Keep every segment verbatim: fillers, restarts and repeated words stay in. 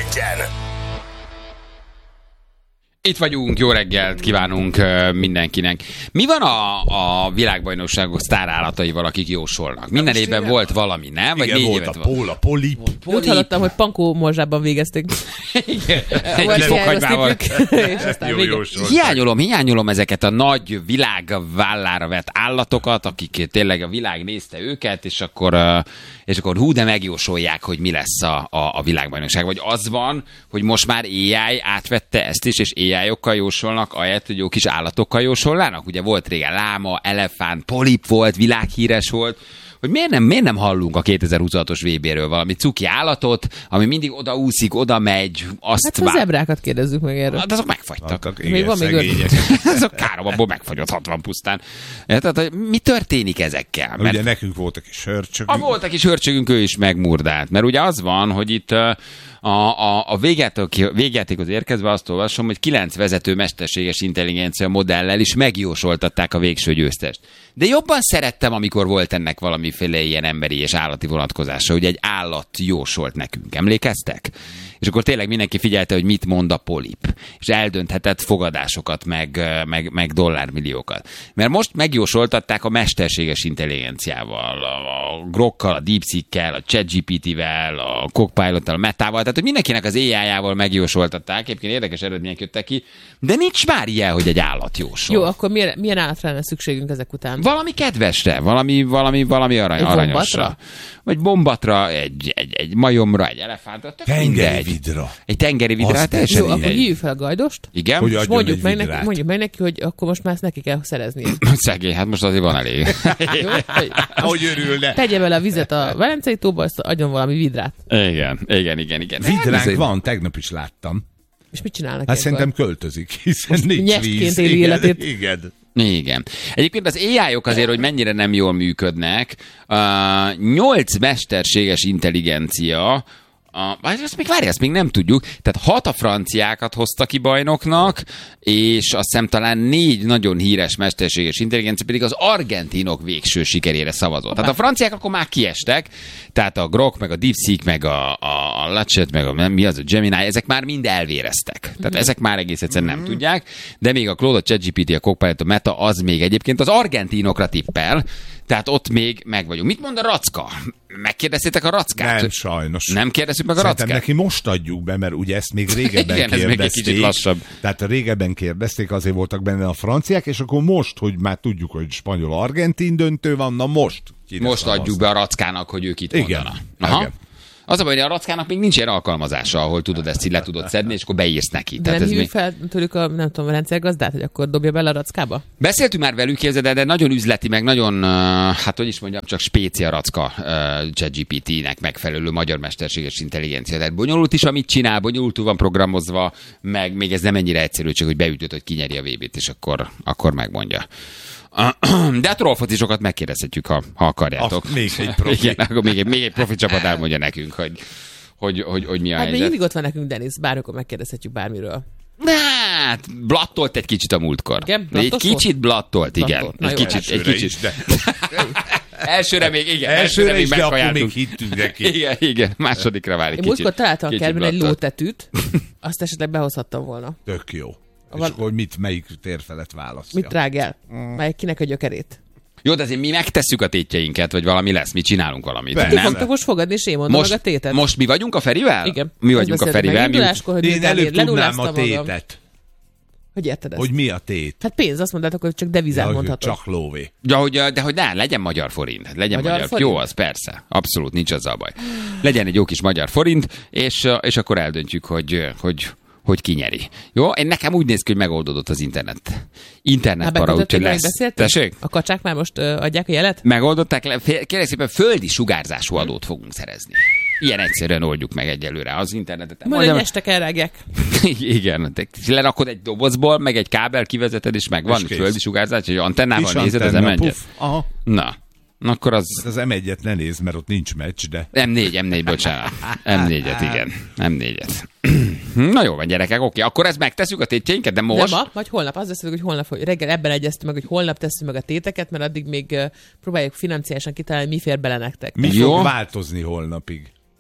egyen. Itt vagyunk, jó reggelt kívánunk uh, mindenkinek. Mi van a, a világbajnokságok sztárállataival, akik jósolnak? Minden most évben nem volt valami, nem? Vagy igen, négy volt évet a pól, a polip. Úgy hallottam, hogy Pankó morzsában végezték. Egy fokhagymával. És aztán Jó, vége. jó sor. Hiányolom, hiányolom ezeket a nagy világ vállára vett állatokat, akik tényleg a világ nézte őket, és akkor, uh, és akkor hú, de megjósolják, hogy mi lesz a, a, a világbajnokság. Vagy az van, hogy most már á i átvette ezt is, és á i-okkal jósolnak, ahelyett, hogy jó kis állatokkal jósolnának. Ugye volt régen láma, elefánt, polip volt, világhíres volt, hogy miért nem, miért nem hallunk a kétezer-huszonhatos vé béről valami cuki állatot, ami mindig oda úszik, oda megy, azt Hát a vár... zebrákat kérdezzük meg erről. Hát azok megfagytak. Hát, Még igen, van még szegények. Azok károm, abból megfagyott hatvan pusztán. Tehát, hogy mi történik ezekkel? Mert Ugye nekünk voltak is hörcsök. a voltak is hörcsögünk, ő is megmurdált. Mert ugye az van, hogy itt uh, a, a, a végjáték, végjátékhoz érkezve azt olvasom, hogy kilenc vezető mesterséges intelligencia modellel is megjósoltatták a végső győztest. De jobban szerettem, amikor volt ennek valamiféle ilyen emberi és állati vonatkozása, hogy egy állat jósolt nekünk. Emlékeztek? És akkor tényleg mindenki figyelte, hogy mit mond a polip. És eldönthetett fogadásokat, meg, meg, meg dollármilliókat. Mert most megjósoltatták a mesterséges intelligenciával, a Grokkal, a DeepSeek-kel, a ChatGPT-vel, a Copilot-tal, a Metával, tehát hogy mindenkinek az á i-jával megjósoltatták. Egyébként érdekes eredmények jöttek ki, de nincs már ilyen, hogy egy állat jósol. Jó, akkor milyen, milyen állatra lenne szükségünk ezek után? Valami kedvesre, valami, valami, valami arany, Egy aranyosra. bombatra? Vagy bombatra, egy, egy, egy majomra, egy elefántra. tök Tengeri mindegy. vidra. Egy tengeri vidra, Az hát teljesen Jó, akkor mindegy. hívjuk fel a gajdost, Igen? Hogy és adjon mondjuk egy meg, neki, vidrát. mondjuk meg neki, hogy akkor most már ezt neki kell szerezni. Szegény, hát most azért van elég. Jó? Hogy Hogy örülne. tegye bele a vizet a Velencei tóba, azt adjon valami vidrát. Igen, igen, igen, igen. Hát, Vidránk ez- van, tegnap is láttam. És mit csinálnak Hát ilyenkor? szerintem költözik, hiszen nincs nyestként víz. éli Igen, életét. igen. Igen. Egyébként az á i-ok azért, hogy mennyire nem jól működnek, nyolc mesterséges intelligencia, a, azt még várj, ezt még nem tudjuk. Tehát hat a franciákat hozta ki bajnoknak, és azt hiszem talán négy nagyon híres mesterséges intelligencia pedig az argentinok végső sikerére szavazott. Tehát a franciák akkor már kiestek, tehát a Grok, meg a DeepSeek, meg a, a, a Latchet, meg a, mi az, a Gemini, ezek már mind elvéreztek. Tehát ezek már egész egyszerűen nem tudják, de még a Claude, a ChatGPT, a Copilot, a Meta, az még egyébként az argentinokra tippel, tehát ott még meg vagyunk. Mit mond a racka? Megkérdeztétek a rackát? Nem, sajnos. Nem kérdezzük meg a Szerintem rackát? neki most adjuk be, mert ugye ezt még régebben Igen, ez még egy kérdezték. kicsit lassabb. Tehát régebben kérdezték, azért voltak benne a franciák, és akkor most, hogy már tudjuk, hogy spanyol-argentin döntő van, na most. kire Most szavaznak. adjuk be a rackának, hogy ők itt Igen. mondana. Aha. Igen. Az a baj, hogy a rackának még nincs ilyen alkalmazása, ahol tudod ezt így le tudod szedni, és akkor beírsz neki. De Tehát nem ez hívjuk még... fel tőlük a, nem tudom, a rendszergazdát, hogy akkor dobja bele a rackába? Beszéltünk már velük, képzeld, de nagyon üzleti, meg nagyon, uh, hát hogy is mondjam, csak spécia racka uh, ChatGPT-nek megfelelő magyar mesterséges intelligencia. Tehát bonyolult is, amit csinál, bonyolultul van programozva, meg még ez nem ennyire egyszerű, csak hogy beütött, hogy kinyeri a vé bét, és akkor, akkor megmondja. De a trollfocisokat megkérdezhetjük, ha, ha akarjátok. Azt még egy profi. Igen, akkor még egy, még egy profi csapat elmondja nekünk, hogy, hogy, hogy, hogy mi a Hát még helyzet. mindig ott van nekünk Denis, bármikor megkérdezhetjük bármiről. Hát, blattolt egy kicsit a múltkor. Igen? De egy Blattos volt? kicsit blattolt, igen. Blattolt. Na Egy jó, kicsit, egy Elsőre kicsit. is, de... Elsőre még, igen. Elsőre is, de akkor megkajáltuk. még hittünk neki. Igen, igen, másodikra vár egy Én kicsit. múltkor találtam a kicsit kertben egy blattolt. lótetűt, azt esetleg behozhattam volna. Tök jó. És Van- akkor mit, melyik térfelet választja? Mit rágál? Melyik kinek a gyökerét? Jó, de azért mi megtesszük a tétjeinket, vagy valami lesz, mi csinálunk valamit. Persze. Ki Nem? fogtok most fogadni, és én mondom meg a tétet? most mi vagyunk a Ferivel? Igen. Mi Ezt vagyunk a beszéltük Ferivel. meg Mi, induláskor, hogy Én miután előbb én tudnám lenulláztam a magam. tétet. Hogy érted ezt? Hogy mi a tét? Hát pénz, azt mondtátok, hogy csak devizát Ja, hogy mondhatod. csak lóvé. de, hogy, de hogy ne, legyen magyar forint. Legyen magyar, Magyar magyar forint? Jó, az persze. Abszolút nincs azzal baj. Legyen egy jó kis magyar forint, és, és akkor eldöntjük, hogy, hogy hogy ki nyeri. Jó? Én nekem úgy néz ki, hogy megoldódott az internet. Internet Hát para, úgyhogy beküldötték, lesz. megbeszéltek? Tessék? A kacsák már most uh, adják a jelet? Megoldották le, fél- kérlek szépen földi sugárzású adót fogunk szerezni. Ilyen egyszerűen oldjuk meg egyelőre az internetet. Majd egy estek elrágják. Igen, te lerakod egy dobozból, meg egy kábel kivezeted, és meg van És kész. földi sugárzás, hogy antennával Kis nézed az antenna, em egyet. puff. Aha. Na, akkor az Az em egyet ne nézd, mert ott nincs meccs, de... em négy, em négy, bocsánat. em négyet, igen. em négyet. Na jó van, gyerekek, oké. Akkor ezt megtesszük a tétjeinket, de most... Nem ma, vagy holnap. Azt beszélünk, hogy holnap, hogy reggel ebben egyeztünk meg, hogy holnap tesszük meg a téteket, mert addig még uh, próbáljuk financiálisan kitalálni, mi fér bele nektek. Mi Jó. fog változni holnapig?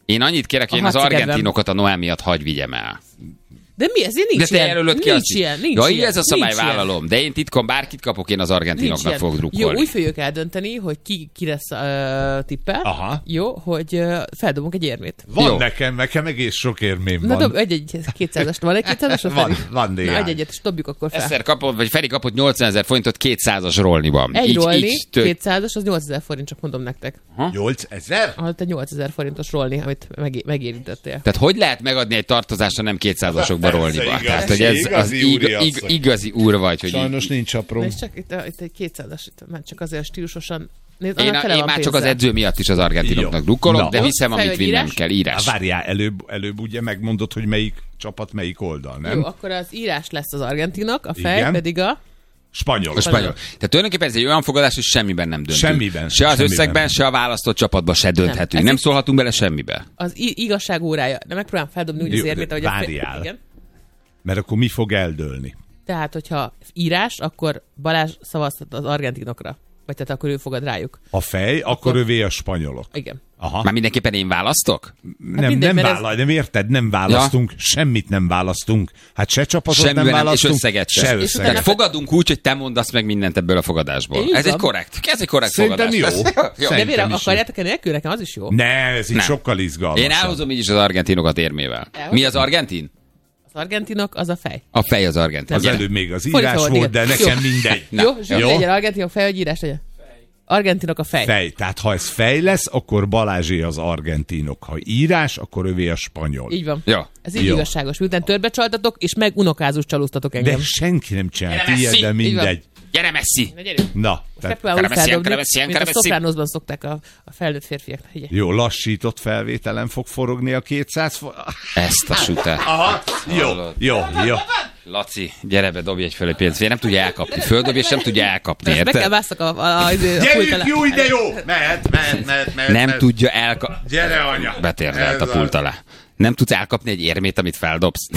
Én annyit kérek, hogy A én az harci kedvem. argentinokat a Noel miatt hagy vigyem el. De mi ez? Nincs De te ilyen. jelölöd ki Nincs azt. ilyen. Nincs Ja, ilyen. ez a szabály, Nincs ilyen. vállalom. De én titkon bárkit kapok, én az Nincs argentinoknak ilyen. fogok drukkolni. Jó, úgy fogjuk eldönteni, hogy ki, ki lesz uh, tippel. Aha. Jó, hogy uh, feldobunk egy érmét. Van Jó. nekem, nekem egész sok érmém Na van. dob egy-egy kétszázast. Van egy kétszázas? Van, van Na, néhány. egy-egyet, és dobjuk akkor fel. Eszer kapott, vagy Feri kapott nyolcvanezer forintot kétszázas rolniban. Egy így, rolni, így tök- kétszázas, az nyolcezer forint, csak mondom nektek. nyolcezer? Ah, te nyolcezer forintos rolni, amit meg, megérintettél. Tehát hogy lehet megadni egy tartozásra nem kétszázasokba Persze, rolniba? igaz, Tehát, hogy ez az igazi ig, úriasszony. ig, igazi úr vagy, hogy Sajnos nincs apró. Na, és csak itt, itt egy kétszázas, itt, már csak azért stílusosan. Nézd, én, annak a, tele én van már csak az pénzzel. edző miatt is az argentinoknak Jó. drukkolok, Na. de viszem, amit Fej vagy vinnem írás? kell. Írás. Há, várjál, előbb, előbb ugye megmondod, hogy melyik csapat melyik oldal, nem? Jó, akkor az írás lesz az argentinok, a fej Igen. pedig a... Spanyol. A spanyol. Tehát tulajdonképpen ez egy olyan fogadás, hogy semmiben nem döntünk. Semmiben. Se az Semmiben. összegben, se a választott csapatban se dönthetünk. Nem, Ez nem itt- szólhatunk bele semmibe. Az i- igazság órája. De megpróbálom feldobni úgy Jó, az érmét, de ahogy a fej- várjál. Igen. Mert akkor mi fog eldőlni? Tehát, hogyha írás, akkor Balázs szavazhat az argentinokra. Vagy tehát akkor ő fogad rájuk. A fej, akkor, Akkor- övé a spanyolok. Igen. Aha. Már mindenképpen én választok? nem, mindegy, nem mert ez- vállal, nem érted? Nem választunk, semmit nem választunk. Hát se csapatot nem Semmiben nem, és választunk, összeget se sem. összeget. utána- Tehát fogadunk úgy, hogy te mondasz meg mindent ebből a fogadásból. Így Ez egy van. korrekt, ez egy korrekt Szerintem fogadás. jó. Ez- De Szerintem miért is akarjátok enni nélkül? Nekem az is jó. Ne, ez így Nem. sokkal izgalmasabb. Én elhozom így is az argentinokat érmével. Elhozom. Mi az argentin? Az argentinok, az a fej. A fej az argentin. Az Gyere. előbb még az Fordítva írás volt, volt, de igen. nekem Jó. mindegy. Na, jó, Zsuzsi jó. legyen argentinok, fej, vagy írás legyen? Argentinok a fej. Fej. Tehát ha ez fej lesz, akkor Balázsé az argentinok. Ha írás, akkor övé a spanyol. Így van. Jó. Ez így Jó. igazságos. Miután törbe csaltatok, és meg unokázus csalóztatok engem. De senki nem csinált Gyere, ilyet, Messi! de Így van. mindegy. Gyere, Messi! Na gyerünk. Na, tehát Megpróbálom úgy Keremesszien, feldobni, keremesszien, mint a keremesszien. Sopranosban szokták a, a felnőtt férfiak. Figyelj. jó, lassított felvételen fog forogni a kétszáz fo- Ezt a sütet. Aha, jó, Hallod? jó, jó. Laci, gyere be, dobj egy fölé pénzt. Nem tudja elkapni. Földobj, és nem tudja elkapni, Most meg kell érted? vásztak a, a, a, a Gyerünk, pult alá. jó, de jó! Mehet, mehet, mehet, mehet. Nem mehet. tudja elkapni. Gyere, anya! Betérdelt a Ez pult alá. Nem tudsz elkapni egy érmét, amit feldobsz.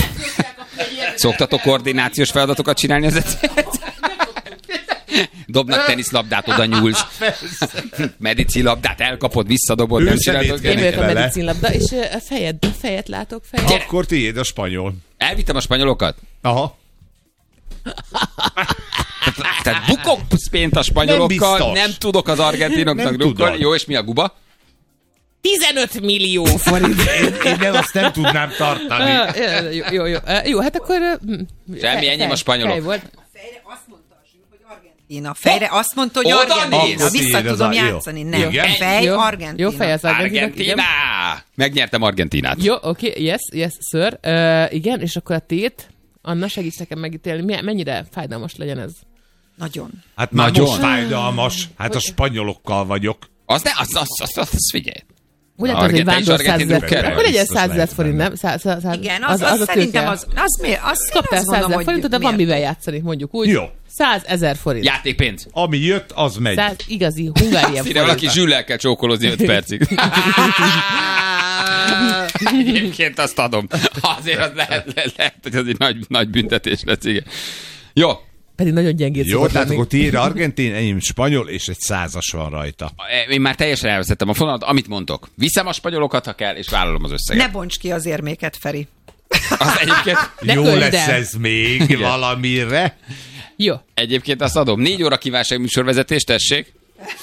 Szoktatok koordinációs feladatokat csinálni az edzőt? Dobnak teniszlabdát, oda nyúlsz. Medici labdát elkapod, visszadobod, Ő nem szemét csinálod. kell Én vagyok a vele. medicinlabda, és ö, a fejed, a fejet látok, fejet. Akkor tiéd a spanyol. Elvittem a spanyolokat? Aha. Tehát bukok pént a spanyolokkal, Nem nem, biztos. tudok az argentinoknak Nem drukkolni. tudod. Jó, és mi a guba? tizenöt millió forint. Én, én nem, azt nem tudnám tartani. Ö, jó, jó, jó. Ö, Jó, hát akkor... ö, hm, Semmi, fej- enyém a fej- spanyolok. fej volt. Fejre azt mondta a Zsül, hogy Argentína. Fejre azt mondta, hogy Oda Argentína. néz. Vissza Akkor tudom tiéd az a- játszani. jó. Nem. Igen? Fej, Jó, Argentína. Jó fej az Argentinok, igen. Argentina! Megnyertem Argentinát. Jó, oké, okay, yes, yes, sir. Uh, igen, és akkor a tét, Anna, segíts nekem megítélni, mi- mennyire fájdalmas legyen ez? Nagyon. Hát már Nagyon. most fájdalmas. Hát a spanyolokkal vagyok. Az ne, az, az, az, az, az figyelj. Úgy lehet, hogy egy Argentin és vándor argentin százezer drukker. forint. Akkor legyen Biztos százezer lehet forint, benne. nem? Szá, szá, szá, Igen, az, az, az a szerintem tőke. az, az miért? Az, én Kaptál azt mondom, százezer hogy forintot, de van miért? mivel játszani, mondjuk úgy. Jó. százezer forint. Játékpénz. Ami jött, az megy. Száz igazi hungárian Ide valaki forint. zsüllel kell csókolózni öt percig. Egyébként azt adom. Azért az lehet, lehet, lehet hogy az egy nagy, nagy büntetés lesz, igen. Jó. Pedig nagyon gyengét Jó, szokott tehát lenni. akkor tiéd argentin, enyém spanyol, és egy százas van rajta. Én már teljesen elveszettem a fonalat, amit mondtok. Viszem a spanyolokat, ha kell, és vállalom az összeget. Ne bonts ki az érméket, Feri. Az egyébként, Ne Jó öld lesz el. ez még valamire. Jó. egyébként azt adom. Négy óra kívánság műsorvezetés, tessék.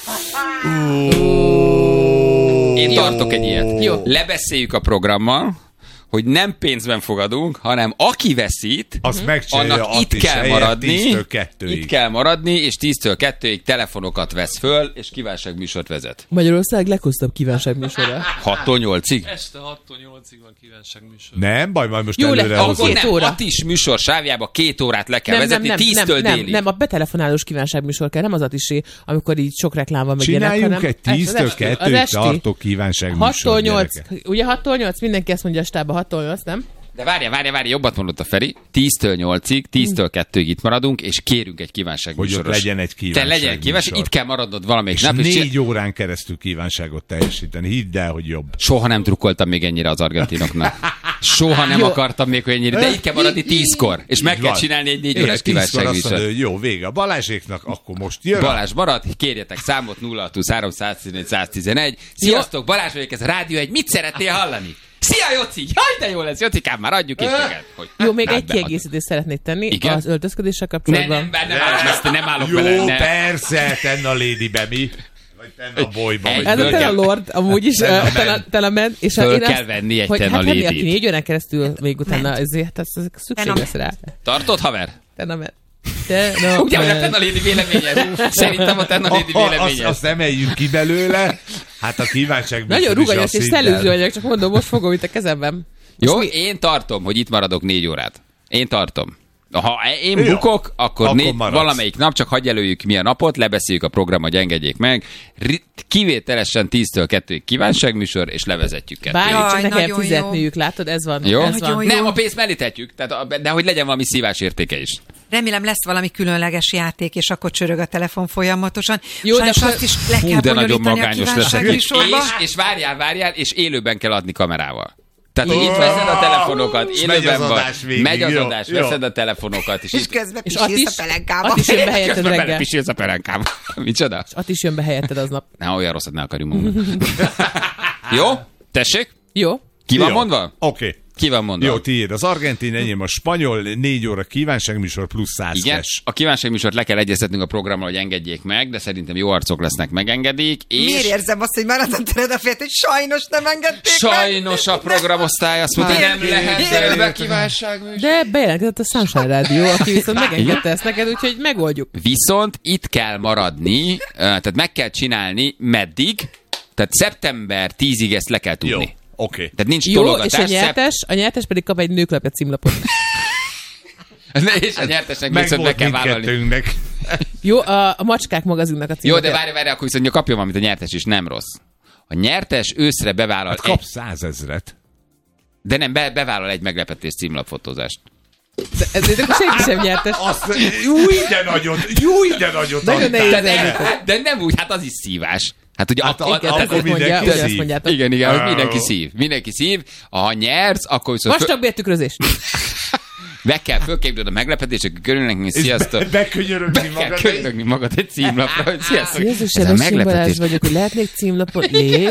Én tartok egy ilyet. Jó. Lebeszéljük a programmal, hogy nem pénzben fogadunk, hanem aki veszít, Azt megcsinálja annak itt Attis kell helyett maradni, tíztől kettőig. itt kell maradni, és tíztől kettőig telefonokat vesz föl, és kívánságműsort vezet. Magyarország leghosszabb kívánságműsora. hattól nyolcig? Este hattól nyolcig van kívánságműsor. Nem baj, majd most Jó előre lett, hozom. Akkor Két nem, óra. Attis műsor sávjába két órát le kell vezetni, tíztől nem, délig. nem, a betelefonálós kívánságműsor kell, nem az atisé, amikor így sok reklám van meg ilyenek, Csináljunk hanem egy ez az tíztől esti, az kettőig esti. tartó kívánság hattól nyolc, ugye hattól nyolc, mindenki ezt mondja a stába, hattól nyolc, nem? De várja, várja, várja, jobbat mondott a Feri. tíztől nyolcig, tíztől kettőig itt maradunk, és kérünk egy Hogy kívánságműsoros. ott legyen egy Te kívánság. legyen kívánság, itt kell maradnod valamelyik És nap. És négy órán keresztül kívánságot teljesíteni. Hidd el, hogy jobb. soha nem drukkoltam még ennyire az argentinoknak. Soha nem Jó. akartam még olyannyira, de itt kell maradni tízkor, és meg Így kell van. csinálni egy négy Igen, órás tízkor azt kívánságműsort. mondja, hogy jó, vége a Balázséknak, akkor most jön. Balázs marad, kérjetek számot nulla hat huszonhárom száztizenegy száztizenegy. Sziasztok, Balázs vagyok, ez a Rádió egy. Mit szeretnél hallani? Szia, Joci! Jaj, de jó lesz, Jocikám, már adjuk is neked. Hogy... Jó, még Hát, egy beadjuk. kiegészítést szeretnék tenni Igen? az öltözködéssel Ne, kapcsolatban. nem, nem, nem állok, ezt nem állok Jó, vele. Ne. persze, tenn a Ladybe, mi? Vagy tenn a bolyba. Egy- vagy Ez a Föl Tena kell- Lord, amúgy is Tena uh, Tena, Men. Tena Men, és Föl én kell azt- venni egy hogy Tena hát nem, aki Lady-t. négy órán keresztül még utána, ezért hát ez szükség Tena lesz rá. Tartod, haver? Tena Men. Tena Ugye, hogy a Men. Tenna Lady véleményed? Szerintem a Tenna Lady A- a- azt, véleményed. azt emeljük ki belőle. Hát a kívánság Nagyon ruganyos és szelőző vagyok, csak mondom, most fogom itt a kezemben. Jó, És mi- én tartom, hogy itt maradok négy órát. Én tartom. Ha én Jó. bukok, akkor, Akkor négy, maradsz. valamelyik nap, csak hagyj jelöljük mi a napot, lebeszéljük a programot, engedjék meg. Ri- Kivételesen tíztől kettőig kívánságműsor, és levezetjük kettőig. Bármit csak Jaj, nekem nagyon fizetniük, látod, ez van. Jó? Ez Nagyon van. jó. Nem, a pénzt mellé tetjük, tehát a, de hogy legyen valami szívás értéke is. Remélem lesz valami különleges játék, és akkor csörög a telefon folyamatosan. Jó, de Sajnos akkor- azt is le Hú, kell de nagyon bonyolítani a magányos leszek. És, kívánságműsorba. és, és várjál, várjál, és élőben kell adni kamerával. Tehát, hogy itt veszed a telefonokat, És megy élőben az vagy, adás végig, megy az jó, adás, jó. veszed a telefonokat, és, És itt közben És At pisilsz is, a pelenkába. At is jön be helyetted közben reggel. belepisilsz a pelenkába. Micsoda? At is jön be helyetted aznap. Ne, olyan rosszat ne akarjunk mondani. Jó? Tessék? Jó? Ki van Jó. mondva? Oké. Ki van mondva? Jó, tiéd az argentin, enyém a spanyol, négy óra kívánságműsor plusz száz Igen, cash. a kívánságműsort le kell egyeztetnünk a programmal, hogy engedjék meg, de szerintem jó arcok lesznek, megengedik. És Miért érzem azt, hogy már azon tered a félt, hogy sajnos nem engedték meg? sajnos a programosztály azt mondta, hogy nem Miért? lehet Miért? belőle kívánságműsor. De bejelentkezett a Sunshine Rádió, aki viszont megengedte ezt neked, úgyhogy megoldjuk. Viszont itt kell maradni, ö, tehát meg kell csinálni meddig, tehát szeptember tízig ezt le kell Jó, tudni. oké. Tehát nincs Jó, tologatás. és a nyertes, a nyertes pedig kap egy nőklapja címlapot. Szep... és a nyertesnek Meg viszont meg volt kell vállalni. mindkettőnknek. Jó, a, a macskák magazinnak a Jó, címlapja. de várj, várj, akkor viszont kapjon valamit a nyertes is, nem rossz. A nyertes őszre bevállal, Hát egy, kap százezret. de nem, be, bevállal egy meglepetés címlapfotózást. De, ez, de akkor senki sem nyertes. Azt, jó, de nagyot, jó, de nagyot. Nagyon adtál. nehéz De, együtt. nem, de nem úgy, hát az is szívás. Hát ugye Hát ak- a- Igen, akkor tehát ezt mondja, mindenki ugyanazt szív. mondjátok. igen, igen, hogy Au. mindenki szív. Mindenki szív. Ha nyersz, akkor viszont föl, Vastag bértükrözés. meg kell fölképzeled a meglepetések körülnek, mi És sziasztok. be- Bekönyörögni Be kell magad. könyörögni magad egy címlapra, hogy sziasztok. Jézus, Ez a Sebestyén Balázs meglepetés. vagyok, hogy lehetnék címlapot. Léci.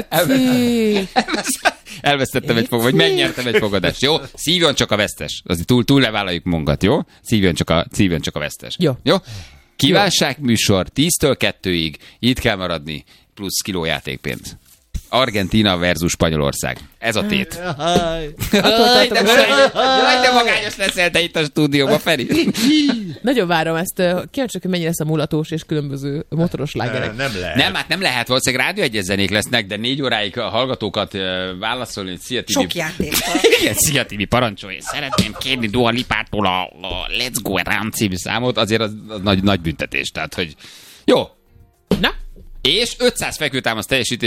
Elvesztettem egy fogadást, vagy megnyertem egy fogadást, jó? Szívjon csak a vesztes. Azért túl, túl levállaljuk munkat, jó? Szívjon csak a, szívjon csak a vesztes. Jó. Jó? Kívánságműsor tíztől kettőig, itt kell maradni, plusz kilójátékpénz. Argentína versus Spanyolország. Ez a tét. Jaj, de magányos, jaj, de magányos leszel te itt a stúdióban, Feri. Nagyon várom ezt. ö, Kíváncsiak, hogy mennyire lesz a mulatós és különböző motoros lágerek. Nem lehet. Nem, hát nem lehet, valószínűleg rádió egyes zenék lesznek, de négy óráig a hallgatókat ö, válaszolni, hogy szia Tibi. Sok játékkal. Igen, szia Tibi, parancsolj. Szeretném kérni Dua Lipától a, a Let's Go Around című számot, azért az, az nagy, nagy büntetés. Tehát, hogy jó. Na? És ötszáz fekvőtámasz teljesítés